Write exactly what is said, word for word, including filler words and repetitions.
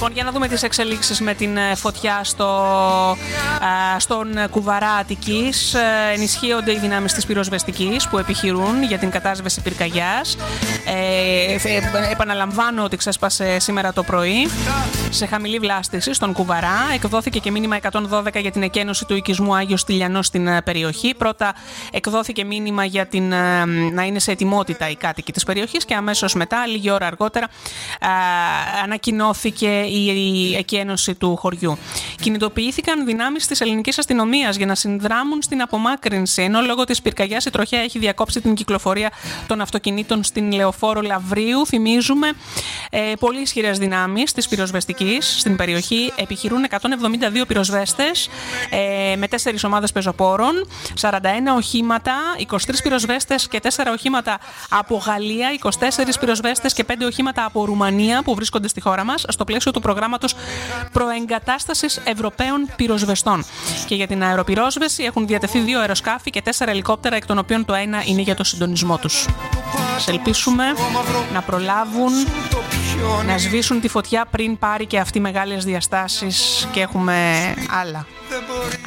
Λοιπόν, για να δούμε τις εξελίξεις με την φωτιά στο, στον Κουβαρά Αττικής. Ενισχύονται οι δυνάμεις της πυροσβεστικής που επιχειρούν για την κατάσβεση πυρκαγιάς. Ε, επαναλαμβάνω ότι ξέσπασε σήμερα το πρωί σε χαμηλή βλάστηση στον Κουβαρά. Εκδόθηκε και μήνυμα εκατόν δώδεκα για την εκένωση του οικισμού Άγιος Στυλιανός στην περιοχή. Πρώτα εκδόθηκε μήνυμα για την, να είναι σε ετοιμότητα οι κάτοικοι της περιοχής και αμέσως μετά, λίγη ώρα αργότερα, α, ανακοινώθηκε η, η εκένωση του χωριού. Κινητοποιήθηκαν δυνάμεις της ελληνικής αστυνομίας για να συνδράμουν στην απομάκρυνση, ενώ λόγω της πυρκαγιάς η τροχέα έχει διακόψει την κυκλοφορία των αυτοκινήτων στην Λεωφόρο Λαβρίου. Θυμίζουμε, ε, πολύ ισχυρές δυνάμεις της πυροσβεστικής στην περιοχή επιχειρούν εκατόν εβδομήντα δύο πυροσβέστες ε, με τέσσερις ομάδες πεζοπόρων, σαράντα ένα οχήματα, είκοσι τρεις πυροσβέστες και τέσσερα οχήματα από Γαλλία, είκοσι τέσσερις πυροσβέστες και πέντε οχήματα από Ρουμανία που βρίσκονται στη χώρα μας στο πλαίσιο του προγράμματος προεγκατάστασης Ευρωπαίων πυροσβεστών. Και για την αεροπυρόσβεση έχουν διατεθεί δύο αεροσκάφη και τέσσερα ελικόπτερα, εκ των οποίων το ένα είναι για το συντονισμό τους. Ας ελπίσουμε να προλάβουν να σβήσουν τη φωτιά πριν πάρει και αυτή μεγάλες διαστάσεις και έχουμε άλλα